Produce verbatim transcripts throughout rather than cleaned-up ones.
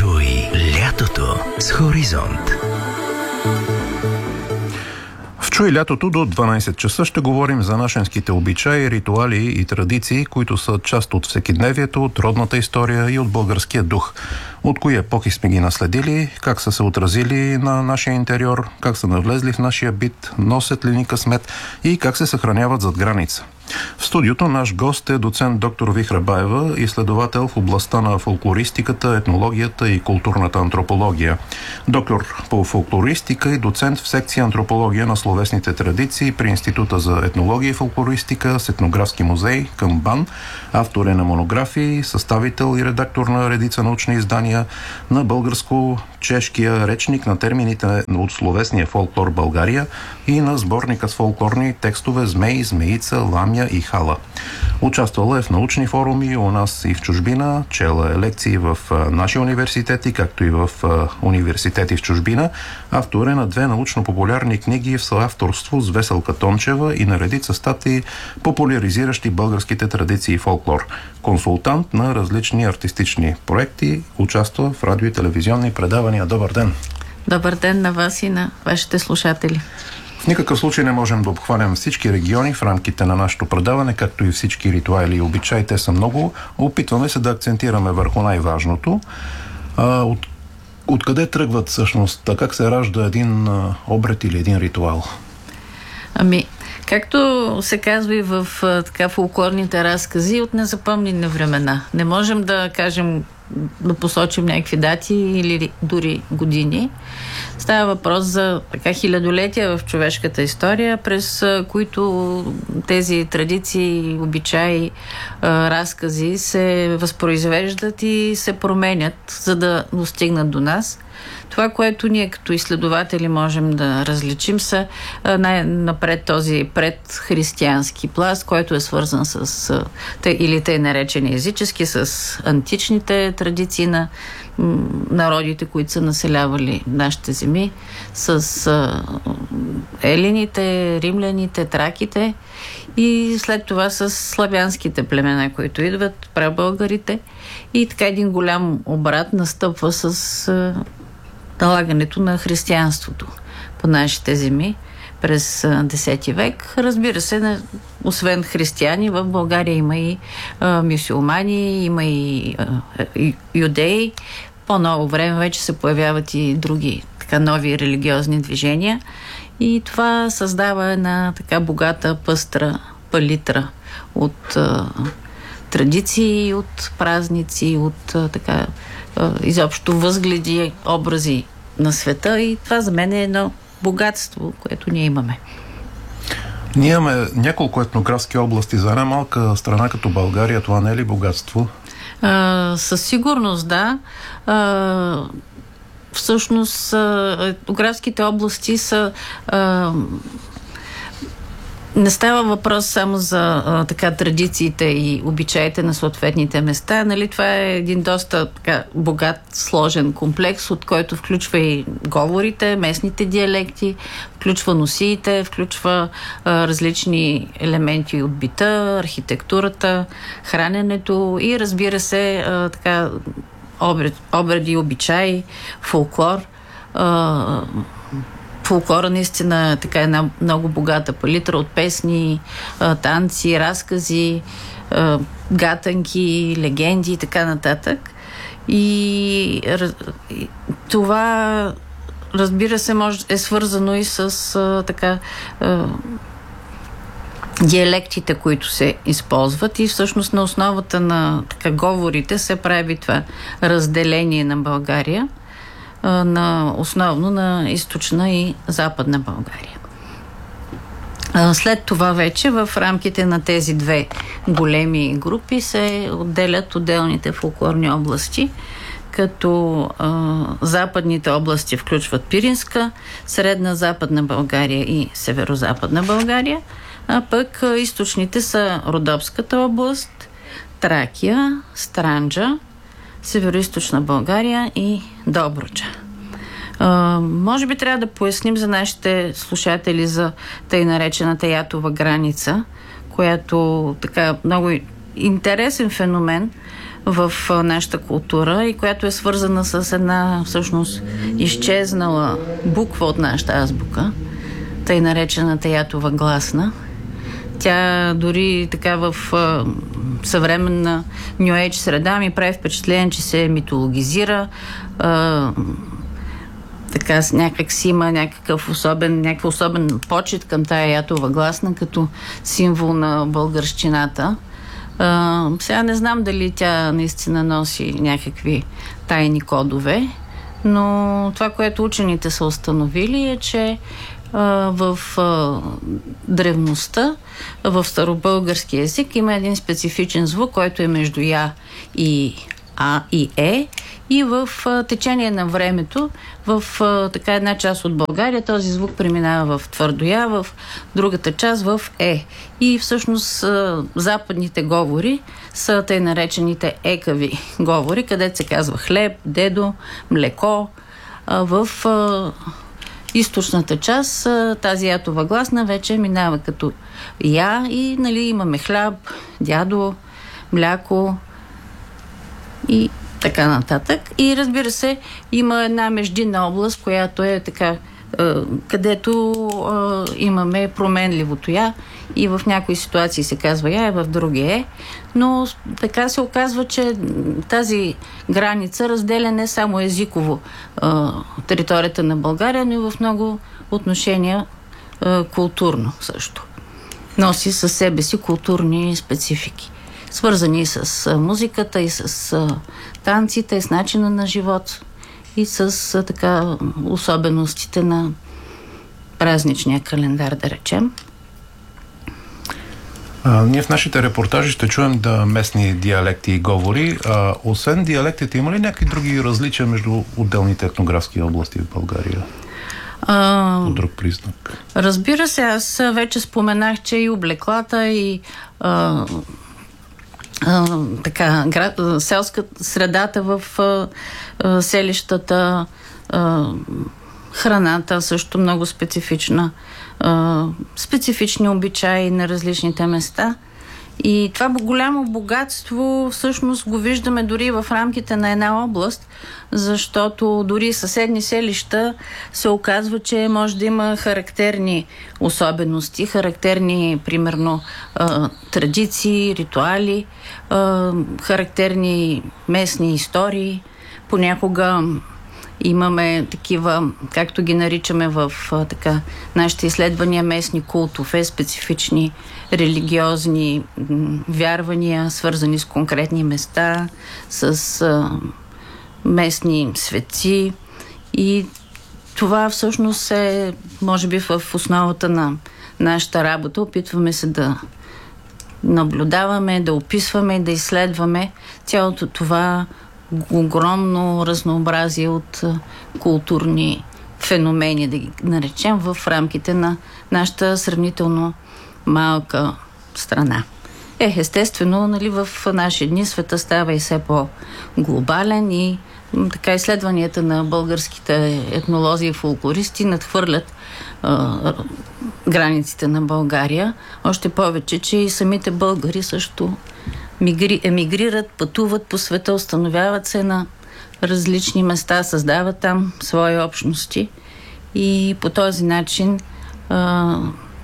Чуй лятото с Хоризонт. В Чуй лятото до дванайсет часа ще говорим за нашенските обичаи, ритуали и традиции, които са част от всекидневието, от родната история и от българския дух. От кои епохи сме ги наследили, как са се отразили на нашия интериор, как са навлезли в нашия бит, носят ли ни късмет и как се съхраняват зад граница. В студиото наш гост е доцент доктор Вихра Баева, изследовател в областта на фолклористиката, етнологията и културната антропология. Доктор по фолклористика и доцент в секция антропология на словесните традиции при Института за етнология и фолклористика с етнографски музей към БАН, автор е на монографии, съставител и редактор на редица научни издания, на българско-чешкия речник на термините от словесния фолклор България и на сборника с фолклорни текстове Змей, Змеица, Ламя и Хала. Участвала е в научни форуми у нас и в чужбина, чела е лекции в наши университети, както и в университети в чужбина. Автор е на две научно-популярни книги в съавторство с Веселка Тончева и на редица статии, популяризиращи българските традиции и фолклор. Консултант на различни артистични проекти, участва в радио и телевизионни предавания. Добър ден! Добър ден на вас и на вашите слушатели. В никакъв случай не можем да обхванем всички региони в рамките на нашето предаване, както и всички ритуали и обичаи. Те са много. Опитваме се да акцентираме върху най-важното. А, от, откъде тръгват всъщност? Как се ражда един а, обред или един ритуал? Ами, както се казва и в а, така фолклорните разкази, от незапомнени времена. Не можем да кажем, да посочим някакви дати или дори години. Става въпрос за така хилядолетия в човешката история, през които тези традиции, обичаи, разкази се възпроизвеждат и се променят, за да достигнат до нас. Това, което ние като изследователи можем да различим, са най-напред този предхристиянски пласт, който е свързан с или тъй наречени езически, с античните традиции на народите, които са населявали нашите земи, с елините, римляните, траките и след това с славянските племена, които идват, прабългарите, и така един голям обрат настъпва с налагането на християнството по нашите земи през десети век. Разбира се, освен християни, в България има и а, мюсюлмани, има и, а, и юдеи. По-ново време вече се появяват и други така нови религиозни движения. И това създава една така богата, пъстра палитра от а, традиции, от празници, от а, така а, изобщо възгледи, образи на света, и това за мен е едно богатство, което ние имаме. Ние имаме няколко етнографски области. За една малка страна като България това не е ли богатство? А, със сигурност, да. А, всъщност етнографските области са а, не става въпрос само за а, така традициите и обичаите на съответните места. Нали? Това е един доста така богат, сложен комплекс, от който включва и говорите, местните диалекти, включва носиите, включва а, различни елементи от бита, архитектурата, храненето и, разбира се, а, така обред, обреди, обичаи, фолклор. А, Фолклора наистина така една много богата палитра от песни, танци, разкази, гатанки, легенди и така нататък. И това, разбира се, може, е свързано и с така диалектите, които се използват, и всъщност на основата на така говорите се прави това разделение на България на основно на източна и западна България. След това вече в рамките на тези две големи групи се отделят отделните фолклорни области, като а, западните области включват Пиринска, Средна Западна България и Северозападна България, а пък а, източните са Родопската област, Тракия, Странджа, Североизточна България и Добруджа. Uh, може би трябва да поясним за нашите слушатели за тъй наречената Ятова граница, която така много интересен феномен, в нашата култура и която е свързана с една всъщност изчезнала буква от нашата азбука, тъй наречената ятова гласна. Тя дори така в а, съвременна New Age среда ми прави впечатление, че се митологизира, а, така някак си има някакъв особен, някакъв особен почет към тая ятова гласна като символ на българщината. А, сега не знам дали тя наистина носи някакви тайни кодове, но това, което учените са установили е, че а, в а, древността, в старобългарски език има един специфичен звук, който е между я и а и е, и в а, течение на времето в а, така една част от България този звук преминава в твърдоя, в другата част в е. И всъщност а, западните говори са тъй наречените екави говори, където се казва хлеб, дедо, млеко. А, в а, източната част а, тази ятова гласна вече минава като я и нали, имаме хляб, дядо, мляко и така нататък. И разбира се, има една междинна област, която е така, където имаме променливото я и в някои ситуации се казва я, и в други е. Но така се оказва, че тази граница разделя не само езиково територията на България, но и в много отношения културно също. Носи със себе си културни специфики, свързани с музиката и с танците, и с начина на живот и с така особеностите на празничния календар, да речем. А, ние в нашите репортажи ще чуем да местни диалекти и говори. А, освен диалектите, има ли някакви други различия между отделните етнографски области в България? А, От друг признак. Разбира се, аз вече споменах, че и облеклата, и а, а, така, град, селска средата в а, а, селищата, а, храната също много специфична, а, специфични обичаи на различните места. И това голямо богатство всъщност го виждаме дори в рамките на една област, защото дори съседни селища се оказва, че може да има характерни особености, характерни, примерно, традиции, ритуали, характерни местни истории. Понякога имаме такива, както ги наричаме в а, така, нашите изследвания, местни култове, специфични религиозни м, вярвания, свързани с конкретни места, с а, местни светци. И това всъщност е, може би, в основата на нашата работа. Опитваме се да наблюдаваме, да описваме, да изследваме цялото това огромно разнообразие от културни феномени, да ги наречем, в рамките на нашата сравнително малка страна. Е, естествено, нали, в наши дни света става и все по-глобален и така изследванията на българските етнолози и фолклористи надхвърлят а, границите на България. Още повече, че и самите българи също мигри, емигрират, пътуват по света, установяват се на различни места, създават там свои общности и по този начин а,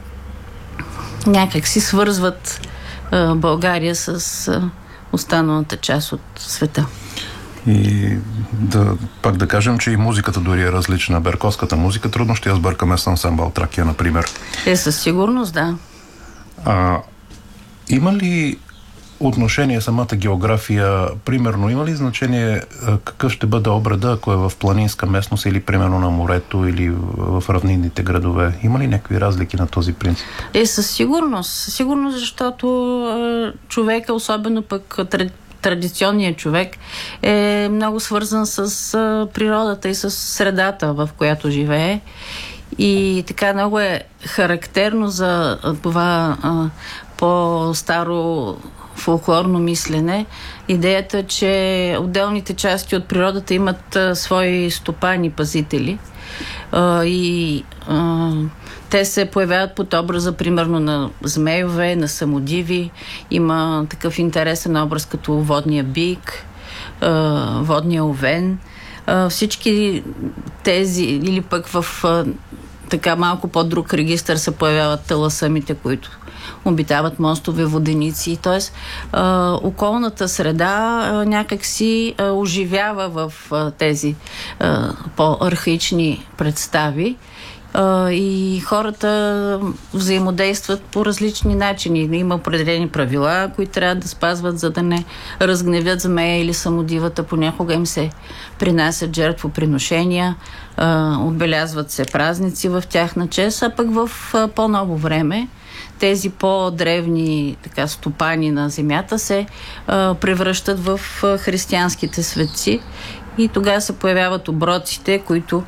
някак си свързват а, България с а, останалата част от света. И да, пак да кажем, че и музиката дори е различна. Берковската музика трудно ще я сбъркаме с ансамбъл Тракия, например. Е, със сигурност, да. А, има ли отношение самата география? Примерно, има ли значение какъв ще бъде обреда, ако е в планинска местност или примерно на морето или в равнинните градове? Има ли някакви разлики на този принцип? Е, със сигурност. Със сигурност, защото е, човека, особено пък традиционният човек, е много свързан с а, природата и с средата, в която живее. И така много е характерно за това а, по-старо фолклорно мислене. Идеята, че отделните части от природата имат а, свои стопани, пазители. А, и а, те се появяват под образа, примерно, на змейове, на самодиви. Има такъв интересен образ като водния бик, а, водния овен. А, всички тези, или пък в а, така малко по-друг регистър се появяват таласъмите, които обитават мостове, воденици. Тоест, а, околната среда а, някак си а, оживява в а, тези а, по-архаични представи. Uh, и хората взаимодействат по различни начини. Има определени правила, които трябва да спазват, за да не разгневят змея или самодивата. Понякога им се принасят жертвоприношения, uh, отбелязват се празници в тяхна чест, а пък в uh, по-ново време тези по-древни така, стопани на земята се uh, превръщат в uh, християнските светци и тогава се появяват оброците, които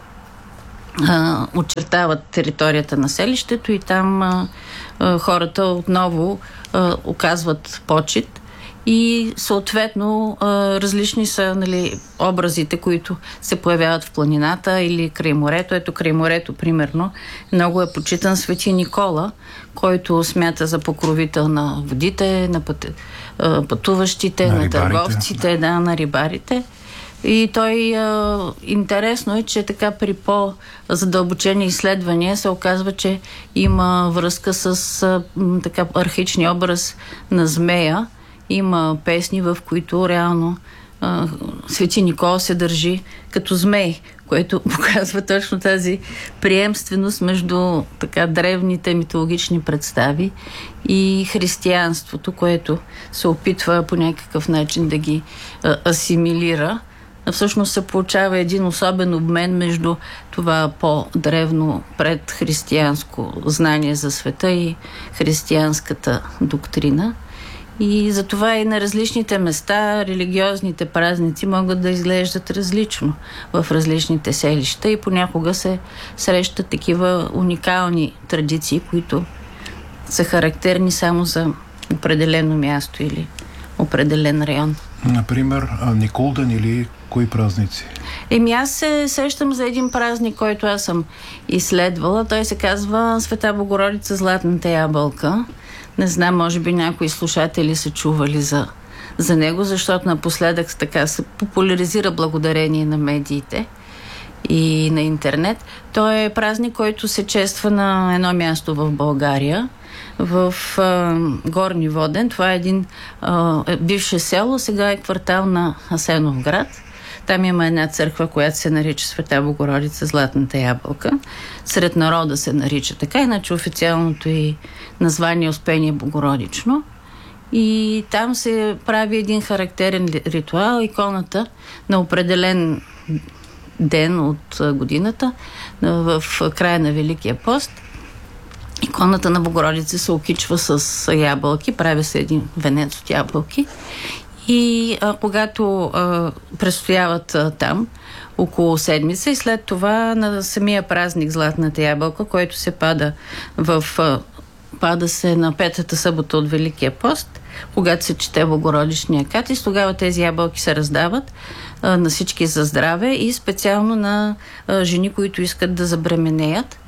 Uh, очертават територията на селището и там uh, uh, хората отново uh, оказват почит и съответно uh, различни са, нали, образите, които се появяват в планината или край морето. Ето край морето, примерно, много е почитан Свети Никола, който смята за покровител на водите, на път, uh, пътуващите, на, на търговците, да, на рибарите. И той а, интересно е, че така при по-задълбочени изследвания се оказва, че има връзка с а, така архаичния образ на змея. Има песни, в които реално а, Свети Никола се държи като змей, което показва точно тази приемственост между така древните митологични представи и християнството, което се опитва по някакъв начин да ги а, асимилира. Всъщност се получава един особен обмен между това по-древно предхристиянско знание за света и християнската доктрина. И затова и на различните места религиозните празници могат да изглеждат различно в различните селища и понякога се срещат такива уникални традиции, които са характерни само за определено място или определен район. Например, Никулден или кои празници? Еми аз се сещам за един празник, който аз съм изследвала. Той се казва Света Богородица Златната ябълка. Не знам, може би някои слушатели са чували за, за него, защото напоследък така се популяризира благодарение на медиите и на интернет. Той е празник, който се чества на едно място в България, в а, Горни Воден. Това е един а, бивше село, сега е квартал на Асеновград. Там има една църква, която се нарича Света Богородица Златната ябълка. Сред народа се нарича така, иначе официалното и название Успение Богородично. И там се прави един характерен ритуал, иконата на определен ден от годината, в края на Великия пост. Иконата на Богородица се окичва с ябълки, прави се един венец от ябълки. И а, когато а, престояват а, там около седмица и след това на самия празник Златната ябълка, който се пада в а, пада се на петата събота от Великия пост, когато се чете Богородичния катис, тогава тези ябълки се раздават а, на всички за здраве и специално на а, жени, които искат да забременеят.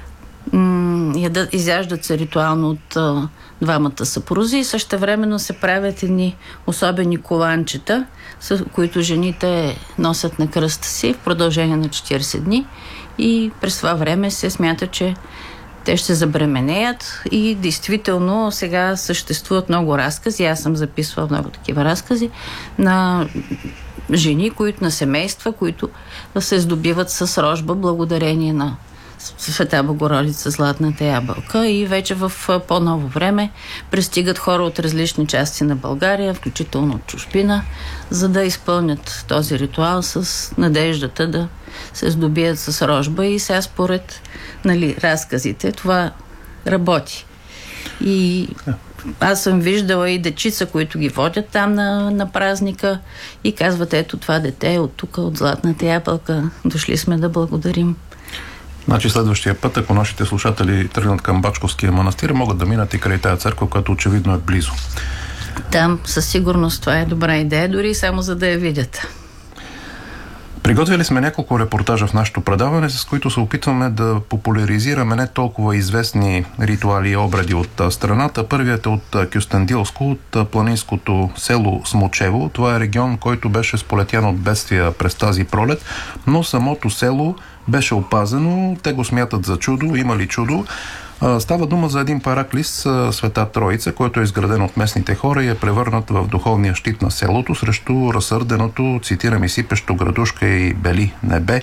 Ядат, изяждат се ритуално от а, двамата съпрузи и същевременно се правят едни особени коланчета, с които жените носят на кръста си в продължение на четирийсет дни и през това време се смята, че те ще забременеят и действително сега съществуват много разкази, аз съм записвала много такива разкази на жени, които на семейства, които се здобиват с рожба благодарение на Света Богородица Златната ябълка и вече в по-ново време пристигат хора от различни части на България, включително от чужбина, за да изпълнят този ритуал с надеждата да се здобият с рожба и сега според, нали, разказите това работи. И аз съм виждала и дечица, които ги водят там на, на празника и казват, ето това дете е от тук, от Златната ябълка, дошли сме да благодарим. Значи следващия път, ако нашите слушатели тръгнат към Бачковския манастир, могат да минат и край тая църква, която очевидно е близо. Там със сигурност това е добра идея, дори само за да я видят. Приготвили сме няколко репортажа в нашето предаване, с които се опитваме да популяризираме не толкова известни ритуали и обреди от страната. Първият е от Кюстендилско, от планинското село Смочево. Това е регион, който беше сполетян от бедствия през тази пролет, но самото село беше опазено. Те го смятат за чудо. Има ли чудо? Става дума за един параклис, Света Троица, който е изграден от местните хора и е превърнат в духовния щит на селото срещу разсърденото, цитирам, и сипещо градушка и бели небе.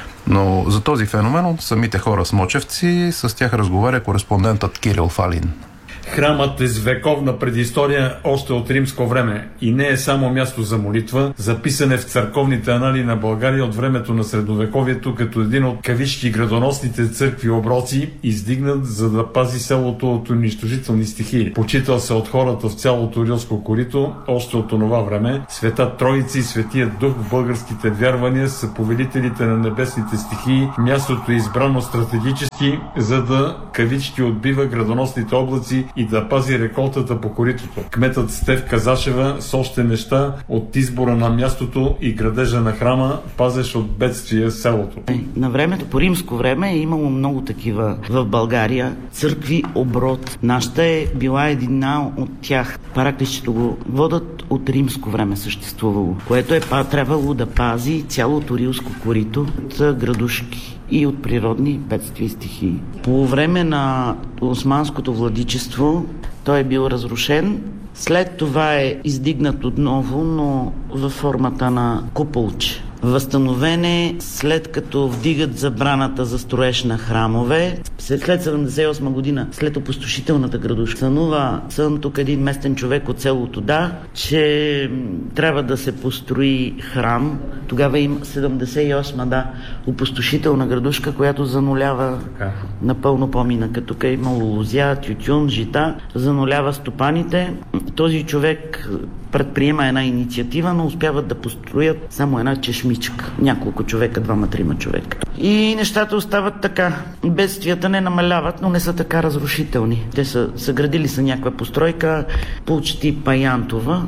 Но за този феномен от самите хора смочевци, с тях разговаря кореспондентът Кирил Фалин. Храмът е с вековна предистория още от римско време и не е само място за молитва, записане в църковните анали на България от времето на средновековието като един от кавички градоносните църкви оброци, издигнат за да пази селото от унищожителни стихии. Почитал се от хората в цялото Рилско корито още от онова време. Света Троица и Светият Дух в българските вярвания са повелителите на небесните стихии. Мястото е избрано стратегически, за да кавички отбива градоносните облаци и да пази реколтата по коритото. Кметът Стеф Казашева с още неща от избора на мястото и градежа на храма пазеш от бедствия селото. На времето, по римско време, е имало много такива в България църкви оброд. Нашата е била една от тях. Параклисчето го водят от римско време съществувало, което е трябвало да пази цялото Рилско корито от градушки и от природни бедствия и стихии. По време на османското владичество той е бил разрушен. След това е издигнат отново, но във формата на куполче. Възстановен е след като вдигат забраната за строеж на храмове. След седемдесет и осма година, след опустошителната градушка, сънува сън тук един местен човек от селото Да, че трябва да се построи храм. Тогава им седемдесет и осма, да, опустошителна градушка, която занулява напълно поминъка. Тук е имало лозя, тютюн, жита, занулява стопаните. Този човек предприема една инициатива, но успяват да построят само една чешмичка. Няколко човека, двама-трима човека. И нещата остават така. Бедствията не намаляват, но не са така разрушителни. Те са съградили са някаква постройка, почти паянтова,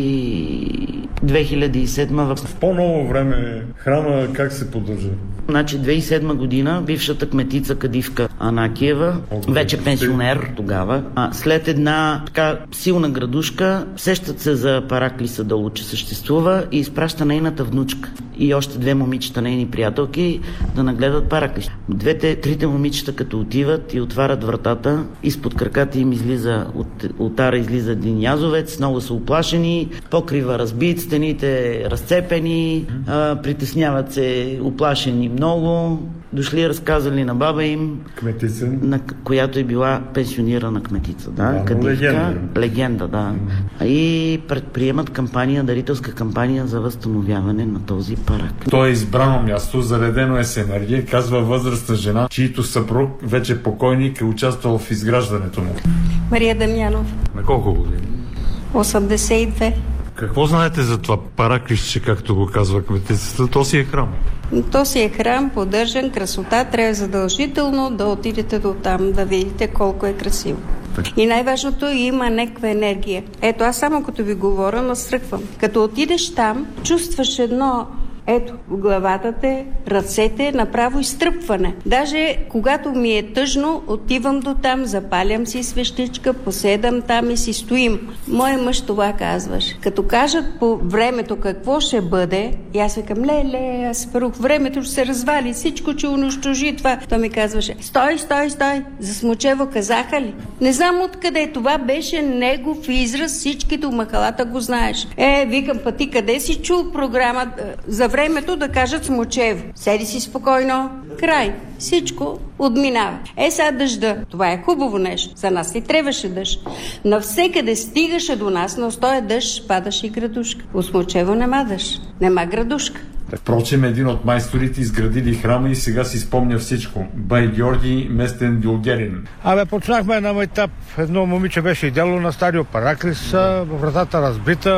и две хиляди и седма в... В по-ново време храма как се поддържа? Значи две хиляди и седма година бившата кметица Кадивка Анакиева, вече пенсионер тогава, а след една така силна градушка, сещат се за параклиса долу, че съществува, и изпраща нейната внучка и още две момичета, нейни приятелки, да нагледат параклис. Двете, трите момичета като отиват и отварят вратата, изпод краката им излиза, от ултара излиза един язовец, много са уплашени, покрива разбит, стените разцепени, а, притесняват се уплашени много. Дошли, разказали на баба им, кметица, на която е била пенсионирана кметица. Да, да, Кадивка, легенда. легенда, да. Mm. И предприемат кампания, дарителска кампания за възстановяване на този парак. То е избрано място, заредено е с енергия, казва възрастна жена, чието съпруг, вече покойник, е участвал в изграждането му. Мария Дамянов. На колко години? осемдесет и две. Какво знаете за това параклисче, както го казва кметицата? То си е храм. То си е храм, поддържан, красота. Трябва задължително да отидете до там, да видите колко е красиво. И най-важното, има някаква енергия. Ето, аз само като ви говоря, настръхвам. Като отидеш там, чувстваш едно... Ето, в главата те, ръцете, направо изтръпване. Даже когато ми е тъжно, отивам до там, запалям си свещичка, поседам там и си стоим. Моя мъж това казваш. Като кажат по времето какво ще бъде, и аз викам, ле-ле, аз първо времето ще се развали, всичко ще унищожи това. Той ми казваше, стой, стой, стой, за Смочево казаха ли? Не знам откъде, това беше негов израз, всички до махалата го знаеш. Е, викам, пъти къде си чул програма за времето да кажат Смочево. Седи си спокойно. Край. Всичко отминава. Е, сега дъжда. Това е хубаво нещо. За нас ли трябваше дъжд? Навсекъде стигаше до нас, но с този дъжд падаше и градушка. У Смочево нема дъжд. Нема градушка. Впрочем, един от майсторите изградили храма и сега си спомня всичко. Бай Георги, местен дюлгерин. Абе, почнахме на майтап. Едно момиче беше идяло на старио параклис, вратата разбита,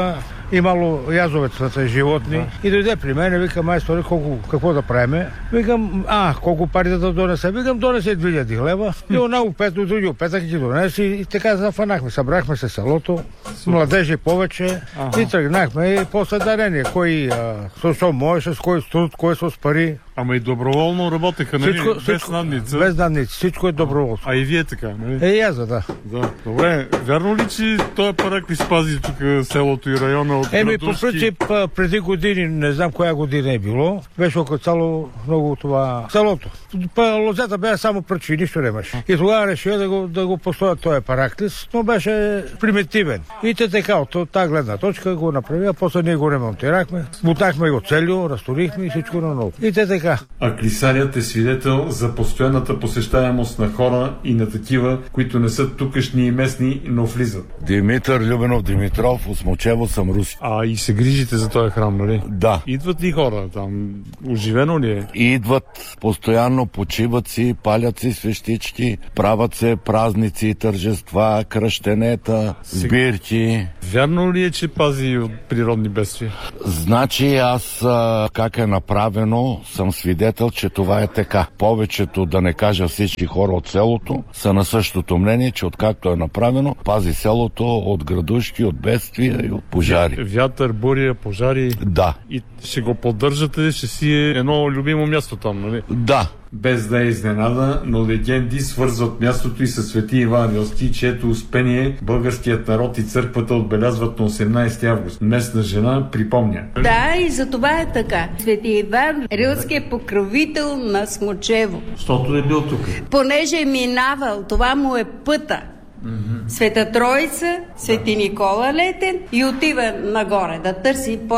имало язовецата животни. Да. И дойде при мен, вика, майстори, колко, какво да правиме? Викам, а, колко пари да донесе? Викам, донесе две хиляди лева. И онаго пет до други опетък ги донесе и така зафанахме. Събрахме се селото, младежи повече ага. И тръгнахме. И после дарение, кой а, со можеше, с кой с труд, кой с пари. Ама и доброволно работеха, нали? Всичко, без всичко, надница. Без надница, всичко е доброволно. А и вие така, нали? Е, и аз, да. Да. Добре, вярно ли, че този парак ли спази тук селото и района от Еми, Градушки? по принцип, преди години, не знам коя година е било, беше около цяло много това селото. Лозята бяха само пръчи, нищо нямаше. И тогава решиха да го, да го построят този параклис, но беше примитивен. И те така, от тази гледна точка го направи, а после ние го ремонтирахме, бутахме го целио, разторихме и всичко на ново. И те така. А Клисарият е свидетел за постоянната посещаемост на хора и на такива, които не са тукашни и местни, но влизат. Димитър Любенов Димитров, от Смочево съм руси. А и се грижите за този храм, нали? Да. Идват ли хора там? Оживено ли е? Идват постоянно, почиват си, палят си свещички, правят се празници, тържества, кръщенета, сбирки. Вярно ли е, че пази от природни бедствия? Значи аз, как е направено, съм свидетел, че това е така. Повечето, да не кажа всички хора от селото, са на същото мнение, че откакто е направено, пази селото от градушки, от бедствия и от пожари. Вятър, буря, пожари. Да. И ще го поддържате, ще си е едно любимо място там, нали? Да. Без да е изненада, но легенди свързват мястото и със Свети Иван Рилски, чието успение българският народ и църквата отбелязват на осемнайсети август. Местна жена припомня. Да, и за това е така. Свети Иван Рилски е покровител на Смочево. Защото е бил тук. Понеже е минавал, това му е пъта. Mm-hmm. Света Троица, Свети Никола Летен и отива нагоре да търси по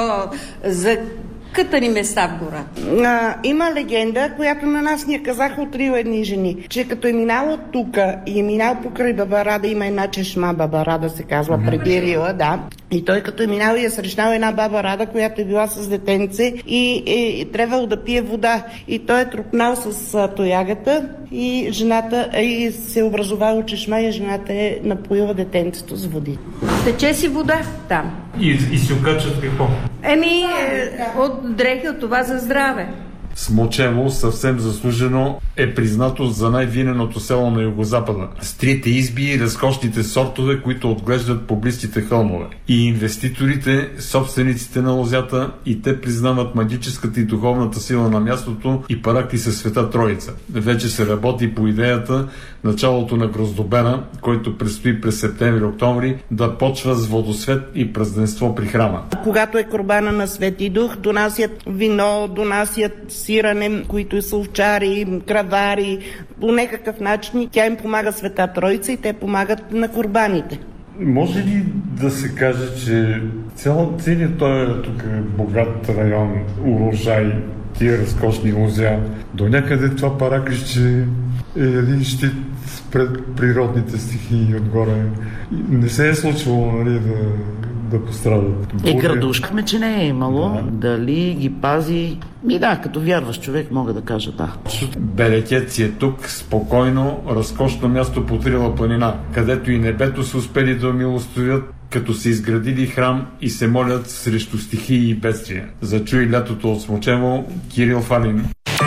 за кътани места в гора. А, има легенда, която на нас ни казаха от Рио едни жени, че като е минал от тука и е минал покрай Баба Рада, има една чешма, Баба Рада се казва, mm-hmm. преди Рила, да. И той като е минал и е срещнал една Баба Рада, която е била с детенце и е, е трябвало да пие вода. И той е трупнал с а, тоягата и жената е, и се е образувала чешма и жената е напоила детенцето с води. Тече си вода там. И, и се окачат какво? Еми, е, от дрехи от това за здраве. Смочево съвсем заслужено е признато за най-виненото село на югозапада. С трите изби и разкошните сортове, които отглеждат по близките хълмове. И инвеститорите, собствениците на лозята, и те признават магическата и духовната сила на мястото и паракли със Света Троица. Вече се работи по идеята началото на Гроздобера, който предстои през септември-октомври, да почва с водосвет и празненство при храма. Когато е Курбана на Свети Дух, донасят вино, донасят сирене, които са овчари, кравари, по някакъв начин тя им помага Света Троица и те помагат на курбаните. Може ли да се каже, че цял, целият този тук богат район, урожай, тия разкошни лозя, до някъде това параклище е един щит пред природните стихии отгоре. Не се е случвало, нали, да, да пострадат. Е, градушкахме, че не е имало. Да. Дали ги пази? И да, като вярваш човек, мога да кажа да. Белекет си е тук, спокойно, разкошно място по Трила планина, където и небето са успели да милостивят, като се изградили храм и се молят срещу стихии и бедствия. За Чуй лятото от Смочево, Кирил Фалин.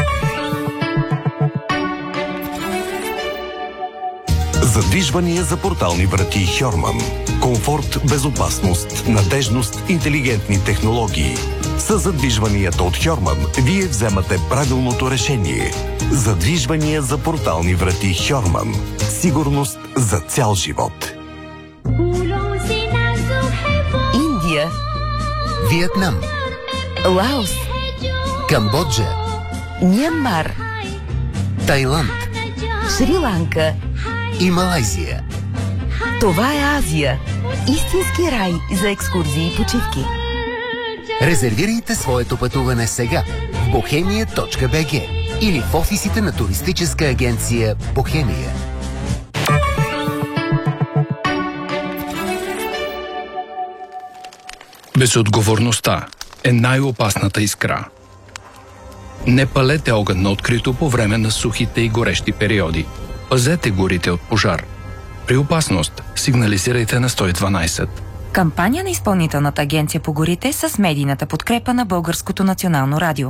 Задвижвания за портални врати Хьорман. Комфорт, безопасност, надежност, интелигентни технологии. С задвижванията от Хьорман вие вземате правилното решение. Задвижвания за портални врати Хьорман. Сигурност за цял живот. Индия, Виетнам, Лаос, Камбоджа, Мянмар, Тайланд, Шри-Ланка и Малайзия. Това е Азия. Истински рай за екскурзии и почивки. Резервирайте своето пътуване сега в бохемия точка би джи или в офисите на туристическа агенция Бохемия. Безотговорността е най-опасната искра. Не палете огън на открито по време на сухите и горещи периоди. Пазете горите от пожар. При опасност сигнализирайте на сто и дванайсет. Кампания на Изпълнителната агенция по горите с медийната подкрепа на Българското национално радио.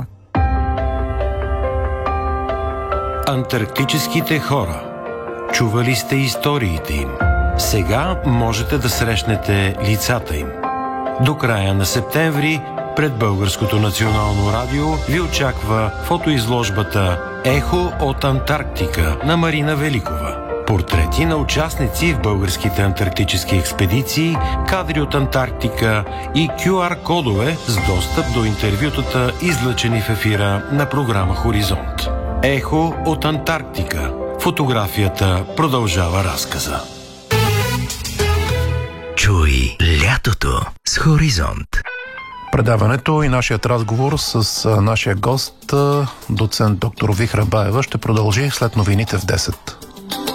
Антарктическите хора. Чували сте историите им. Сега можете да срещнете лицата им. До края на септември пред Българското национално радио ви очаква фотоизложбата «Ехо от Антарктика» на Марина Великова. Портрети на участници в българските антарктически експедиции, кадри от Антарктика и кю ар кодове с достъп до интервютата, излъчени в ефира на програма Хоризонт. Ехо от Антарктика. Фотографията продължава разказа. Чуй лятото с Хоризонт. Предаването и нашият разговор с нашия гост, доцент доктор Вихра Баева, ще продължи след новините в десет.